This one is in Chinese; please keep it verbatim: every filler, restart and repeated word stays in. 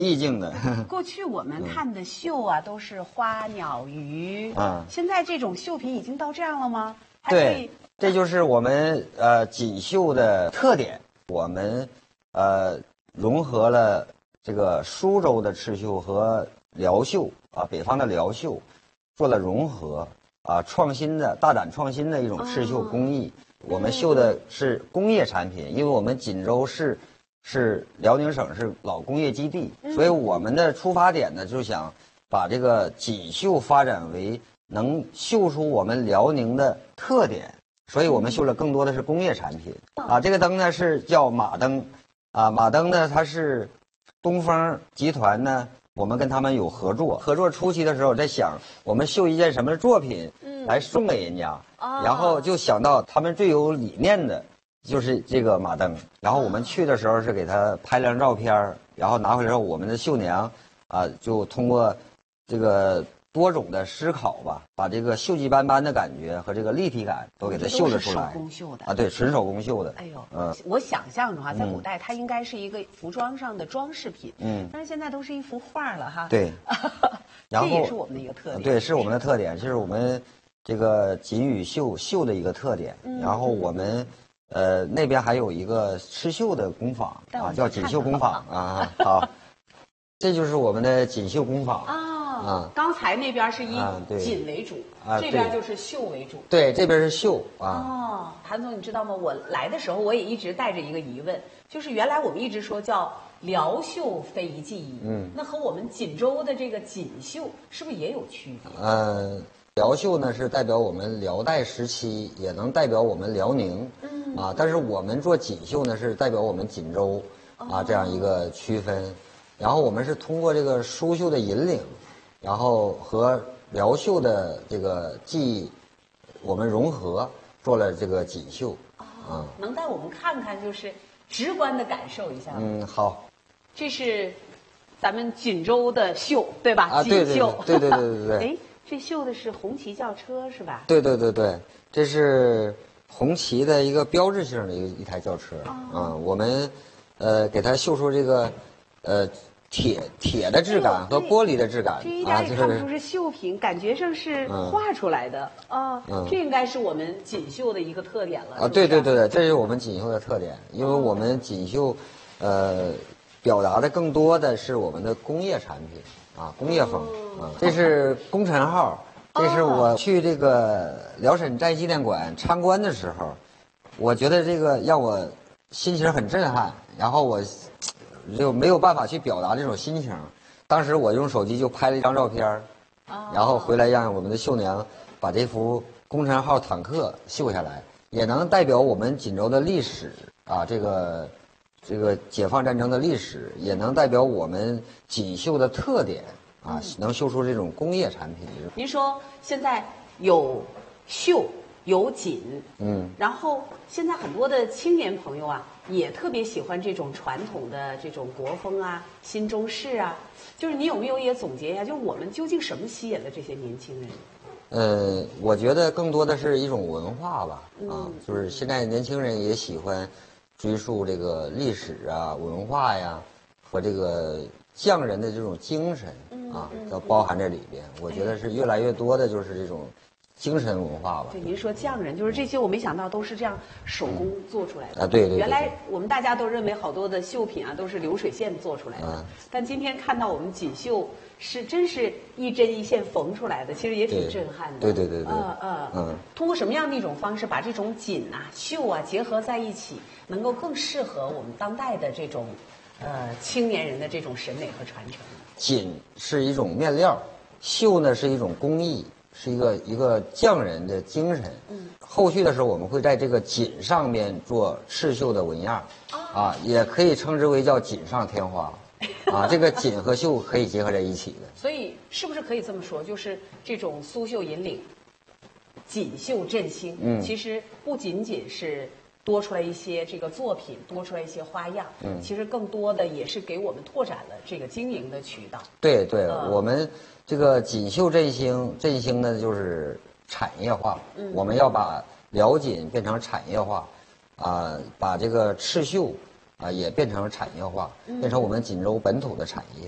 意境的。 过去我们看的绣啊，都是花鸟鱼啊， 现在这种绣品已经到这样了吗？还可以对，这就是我们呃锦绣的特点。我们呃融合了这个苏州的刺绣和辽绣啊，北方的辽绣，做了融合啊，创新的大胆创新的一种刺绣工艺。哦、我们绣的是工业产品，因为我们锦州市是辽宁省是老工业基地，所以我们的出发点呢，就想把这个锦绣发展为能绣出我们辽宁的特点，所以我们绣了更多的是工业产品啊。这个灯呢是叫马灯啊，马灯呢它是东风集团呢，我们跟他们有合作。合作初期的时候，在想我们绣一件什么作品来送给人家，嗯、然后就想到他们最有理念的就是这个马灯。然后我们去的时候是给他拍了张照片，然后拿回来之后，我们的绣娘啊就通过这个多种的思考吧，把这个锈迹斑斑的感觉和这个立体感都给它绣了出来。 手工绣的啊，对，纯手工绣的。 哎呦，嗯，我想象中哈，在古代它应该是一个服装上的装饰品，嗯，但是现在都是一幅画了哈。 对，然后这也是我们的一个特点。 对，是我们的特点，就是我们这个锦羽绣绣的一个特点。嗯、然后我们呃那边还有一个刺绣的工坊啊，叫锦绣工坊啊。好，这就是我们的锦绣工坊啊。啊，刚才那边是以锦为主， 啊、 这边就是绣为主。 对，这边是绣啊。 哦，韩总，你知道吗？我来的时候我也一直带着一个疑问，就是原来我们一直说叫辽绣非遗技艺，嗯，那和我们锦州的这个锦绣是不是也有区别？ 嗯，辽绣呢是代表我们辽代时期，也能代表我们辽宁，嗯啊，但是我们做锦绣呢是代表我们锦州，啊、哦、这样一个区分。然后我们是通过这个苏绣的引领。然后和辽绣的这个技艺，我们融合做了这个锦绣。 哦，嗯、能带我们看看，就是直观的感受一下吗？ 嗯，好。 这是咱们锦州的绣，对吧？ 啊，对对对对对对对。 哎，这绣的是红旗轿车是吧？ 对对对对，这是红旗的一个标志性的一个一台轿车。啊、哦嗯，我们呃给它绣出这个呃。铁铁的质感和玻璃的质感， 这一点也看不出是绣品，感觉上是画出来的啊。这应该是我们锦绣的一个特点了啊。对对对对，这是我们锦绣的特点，因为我们锦绣，呃，表达的更多的是我们的工业产品啊，工业风啊。这是工程号，这是我去这个辽沈战役纪念馆参观的时候，我觉得这个让我心情很震撼，然后我。就没有办法去表达这种心情，当时我用手机就拍了一张照片，然后回来让我们的绣娘把这幅工程号坦克绣下来，也能代表我们锦州的历史啊，这个这个解放战争的历史，也能代表我们锦绣的特点啊，能绣出这种工业产品。 您说现在有绣。有锦，嗯，然后现在很多的青年朋友啊，也特别喜欢这种传统的这种国风啊、新中式啊。就是你有没有也总结一下，就我们究竟什么吸引了这些年轻人？ 呃，我觉得更多的是一种文化吧，啊，嗯、就是现在年轻人也喜欢追溯这个历史啊、文化呀，和这个匠人的这种精神啊，都包含在里边。我觉得是越来越多的就是这种。精神文化吧。 对，您说匠人，就是这些，我没想到都是这样手工做出来的。 啊，对 对, 对。 原来我们大家都认为好多的绣品啊都是流水线做出来的，啊、但今天看到我们锦绣是真是一针一线缝出来的，其实也挺震撼的。 对对对对。 呃呃嗯。通过什么样的一种方式把这种锦啊、绣啊结合在一起，能够更适合我们当代的这种呃青年人的这种审美和传承？ 锦是一种面料，绣呢是一种工艺。是一个一个匠人的精神。嗯，后续的时候我们会在这个锦上面做刺绣的纹样，啊，也可以称之为叫锦上添花，啊，这个锦和绣可以结合在一起的。 所以是不是可以这么说，就是这种苏绣引领，锦绣振兴，嗯，其实不仅仅是多出来一些这个作品，多出来一些花样，嗯，其实更多的也是给我们拓展了这个经营的渠道。 对对，呃、我们。这个锦绣振兴，振兴呢就是产业化。嗯，我们要把辽锦变成产业化，啊、呃，把这个刺绣啊、呃、也变成产业化，变成我们锦州本土的产业。